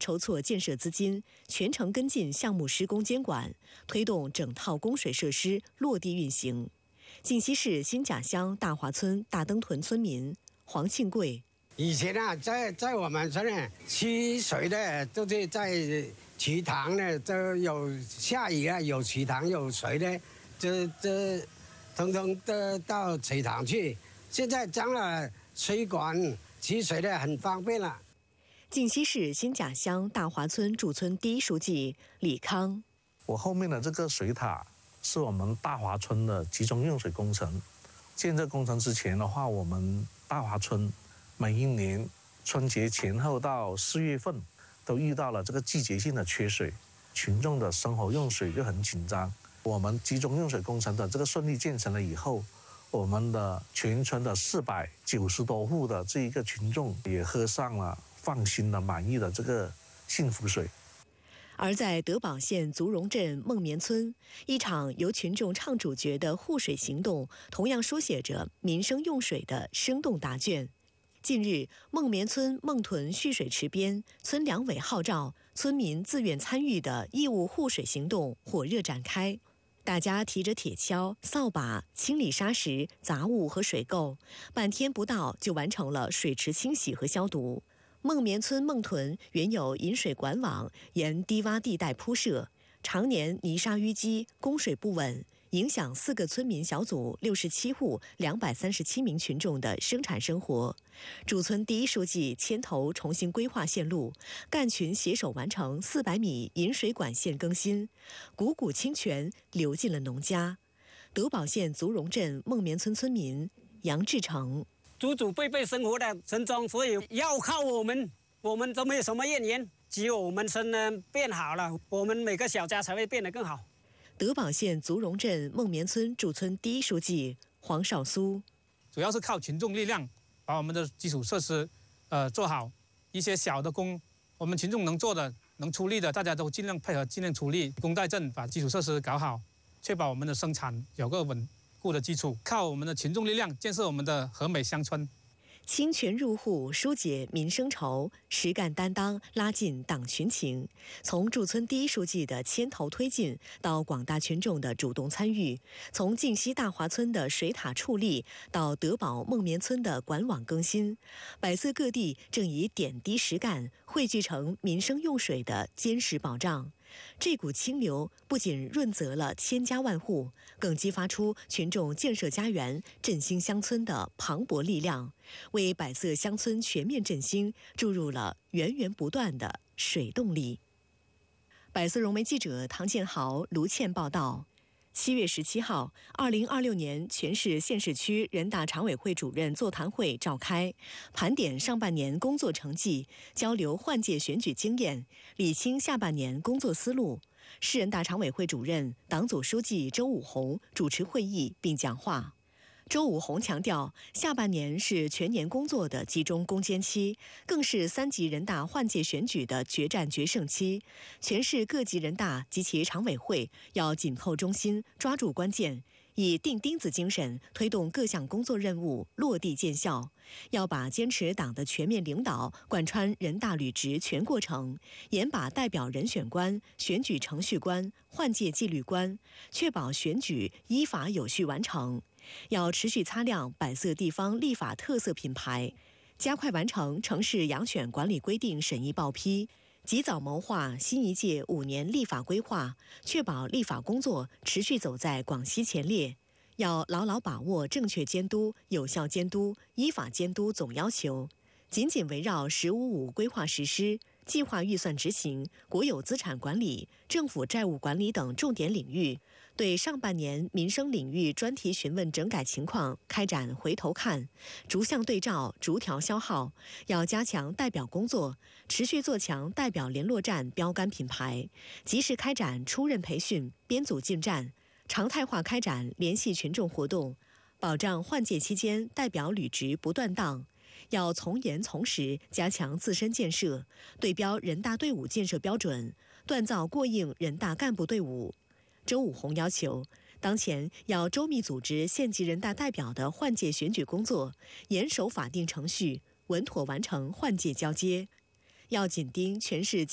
筹措建设资金，全程跟进项目施工监管，推动整套供水设施落地运行。靖西市新甲乡大华村大登屯村民黄庆贵： 以前啊，在我们村呢，取水的都是在池塘呢，都有下雨啊，有池塘有水的，这通通都到池塘去。现在装了水管，取水的很方便了。 靖西市新甲乡大华村驻村第一书记李康： 我后面的这个水塔是我们大华村的集中用水工程。建设工程之前的话，我们大华村每一年春节前后到4月份都遇到了这个季节性的缺水，群众的生活用水就很紧张。我们集中用水工程的这个顺利建成了以后，我们的全村的490多户的这一个群众也喝上了放心的满意的这个幸福水。 而在德保县足荣镇孟棉村，一场由群众唱主角的护水行动，同样书写着民生用水的生动答卷。近日，孟棉村孟屯蓄水池边，村两委号召村民自愿参与的义务护水行动火热展开。大家提着铁锹、扫把清理沙石、杂物和水垢，半天不到就完成了水池清洗和消毒。孟棉村孟屯原有引水管网沿低洼地带铺设，常年泥沙淤积，供水不稳，影响4个村民小组67户237名群众的生产生活。驻村第一书记牵头重新规划线路，干群携手完成400米引水管线更新，汩汩清泉流进了农家。德保县足荣镇孟棉村村民杨志成： 祖祖辈辈生活的村庄，所以要靠我们都没有什么怨言。只有我们村呢变好了，我们每个小家才会变得更好。 德保县足荣镇孟棉村驻村第一书记黄少苏： 主要是靠群众力量，把我们的基础设施做好。一些小的工，我们群众能做的、能出力的，大家都尽量配合，尽量出力，功在政，把基础设施搞好，确保我们的生产有个稳固的基础。靠我们的群众力量建设我们的和美乡村。 清泉入户，疏解民生愁，实干担当，拉近党群情。从驻村第一书记的牵头推进，到广大群众的主动参与；从靖西大华村的水塔矗立，到德保孟棉村的管网更新，百色各地正以点滴实干汇聚成民生用水的坚实保障。这股清流不仅润泽了千家万户，更激发出群众建设家园、振兴乡村的磅礴力量，为百色乡村全面振兴注入了源源不断的水动力。百色融媒记者唐建豪、卢倩报道。7月17号，2026年全市县市区人大常委会主任座谈会召开，盘点上半年工作成绩，交流换届选举经验，理清下半年工作思路。市人大常委会主任、党组书记周武红主持会议并讲话。周武红强调，下半年是全年工作的集中攻坚期，更是3级人大换届选举的决战决胜期。全市各级人大及其常委会要紧扣中心，抓住关键，以钉钉子精神推动各项工作任务落地见效。要把坚持党的全面领导贯穿人大履职全过程，严把代表人选关、选举程序关、换届纪律关，确保选举依法有序完成。要持续擦亮百色地方立法特色品牌，加快完成城市养选管理规定审议报批，及早谋划新一届5年立法规划，确保立法工作持续走在广西前列。要牢牢把握正确监督、有效监督、依法监督总要求，紧紧围绕“15+5”规划实施、计划预算执行、国有资产管理、政府债务管理等重点领域，对上半年民生领域专题询问整改情况开展回头看，逐项对照，逐条消耗。要加强代表工作，持续做强代表联络站标杆品牌，及时开展出任培训、编组进站，常态化开展联系群众活动，保障换届期间代表履职不断档。要从严从实加强自身建设，对标人大队伍建设标准，锻造过硬人大干部队伍。周武红要求，当前要周密组织县级人大代表的换届选举工作，严守法定程序，稳妥完成换届交接。要紧盯全市